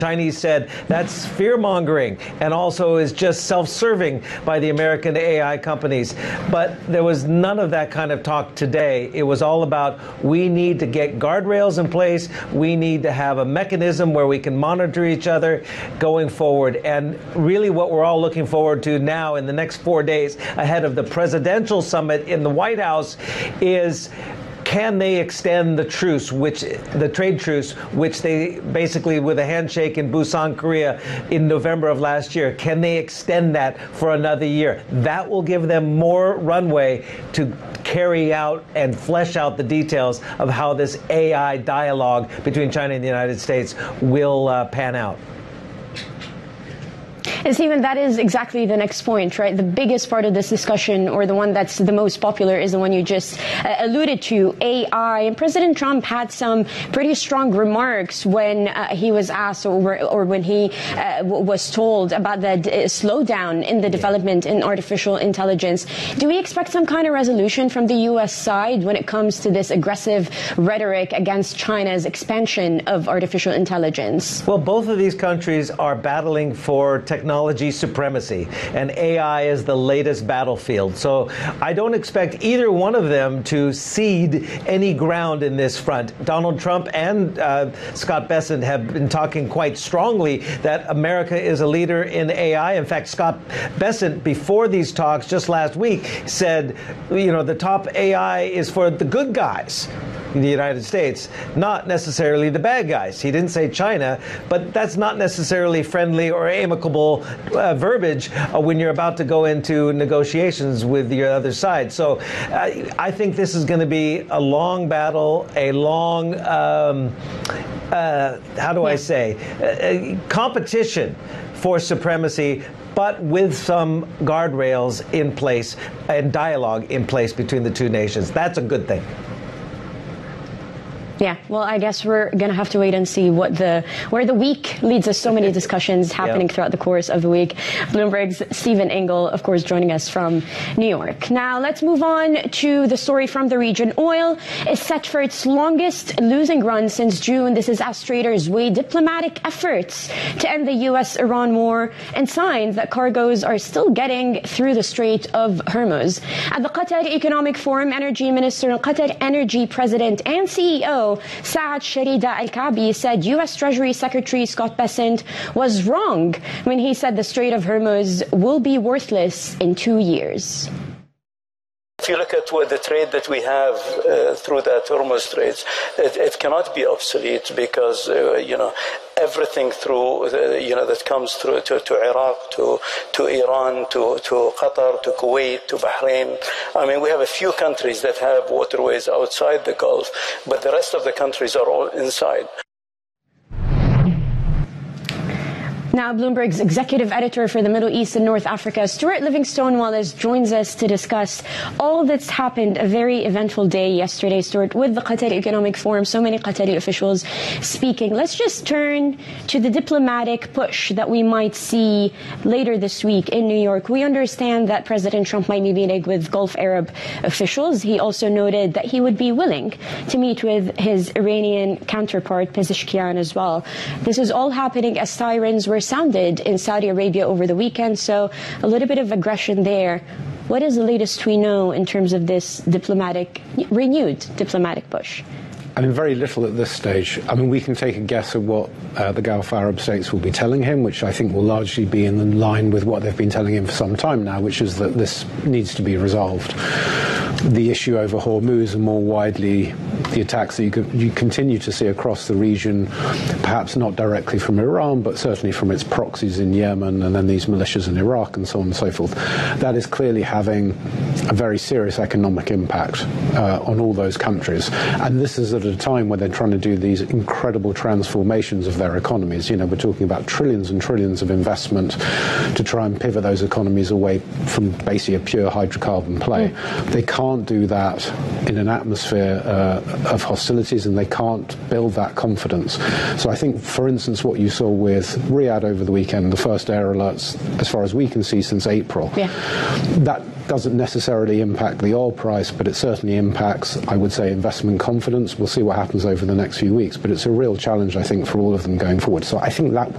Chinese said that's fear-mongering and also is just self-serving by the American AI companies. But there was none of that kind of talk today. It was all about we need to get guardrails in place. We need to have a mechanism where we can monitor each other going forward. And really what we're all looking forward to now in the next 4 days ahead of the presidential summit in the White House is, can they extend the truce, the trade truce, which they basically, with a handshake in Busan, Korea in November of last year, can they extend that for another year? That will give them more runway to carry out and flesh out the details of how this AI dialogue between China and the United States will pan out. And Stephen, that is exactly the next point, right? The biggest part of this discussion, or the one that's the most popular, is the one you just alluded to, AI. And President Trump had some pretty strong remarks when he was asked, or when he was told about the slowdown in the development in artificial intelligence. Do we expect some kind of resolution from the U.S. side when it comes to this aggressive rhetoric against China's expansion of artificial intelligence? Well, both of these countries are battling for technology supremacy, and AI is the latest battlefield. So I don't expect either one of them to cede any ground in this front. Donald Trump and Scott Bessent have been talking quite strongly that America is a leader in AI. In fact, Scott Bessent, before these talks just last week, said, you know, the top AI is for the good guys in the United States, not necessarily the bad guys. He didn't say China, but that's not necessarily friendly or amicable verbiage when you're about to go into negotiations with your other side. So I think this is going to be a long battle, a long, how do I say, competition for supremacy, but with some guardrails in place and dialogue in place between the two nations. That's a good thing. Yeah, well, I guess we're going to have to wait and see where the week leads us. So many discussions happening throughout the course of the week. Bloomberg's Stephen Engel, of course, joining us from New York. Now, let's move on to the story from the region. Oil is set for its longest losing run since June. This is as traders weigh diplomatic efforts to end the U.S.-Iran war and signs that cargoes are still getting through the Strait of Hormuz. At the Qatar Economic Forum, Energy Minister and Qatar Energy President and CEO Saad Sharida Al-Kaabi said U.S. Treasury Secretary Scott Bessent was wrong when he said the Strait of Hormuz will be worthless in 2 years. If you look at the trade that we have through that Hormuz Straits, it cannot be obsolete because, everything through, that comes through to Iraq, to Iran, to Qatar, to Kuwait, to Bahrain. I mean, we have a few countries that have waterways outside the Gulf, but the rest of the countries are all inside. Now, Bloomberg's executive editor for the Middle East and North Africa, Stuart Livingstone Wallace, joins us to discuss all that's happened. A very eventful day yesterday, Stuart, with the Qatar Economic Forum. So many Qatari officials speaking. Let's just turn to the diplomatic push that we might see later this week in New York. We understand that President Trump might be meeting with Gulf Arab officials. He also noted that he would be willing to meet with his Iranian counterpart, Pezeshkian, as well. This is all happening as sirens were sounded in Saudi Arabia over the weekend, so a little bit of aggression there. What is the latest we know in terms of this renewed diplomatic push? I mean, very little at this stage. I mean, we can take a guess at what the Gulf Arab states will be telling him, which I think will largely be in line with what they've been telling him for some time now, which is that this needs to be resolved. The issue over Hormuz and more widely the attacks that you continue to see across the region, perhaps not directly from Iran, but certainly from its proxies in Yemen and then these militias in Iraq and so on and so forth. That is clearly having a very serious economic impact on all those countries. And this is at a time when they're trying to do these incredible transformations of their economies. You know, we're talking about trillions and trillions of investment to try and pivot those economies away from basically a pure hydrocarbon play. They can't do that in an atmosphere of hostilities, and they can't build that confidence. So I think, for instance, what you saw with Riyadh over the weekend, the first air alerts, as far as we can see, since April, that doesn't necessarily impact the oil price, but it certainly impacts, I would say, investment confidence. We'll see what happens over the next few weeks, but it's a real challenge, I think, for all of them going forward. So I think that